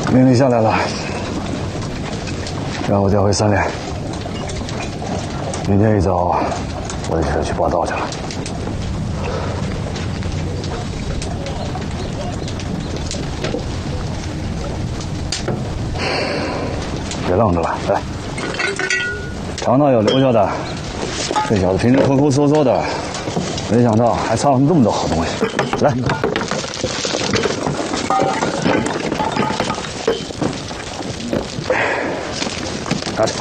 命令下来了，让我调回3连。明天一早，我得去报道去了。别愣着了，来，尝尝有留下的。这小子平时抠抠搜搜的，没想到还藏了这么多好东西。来。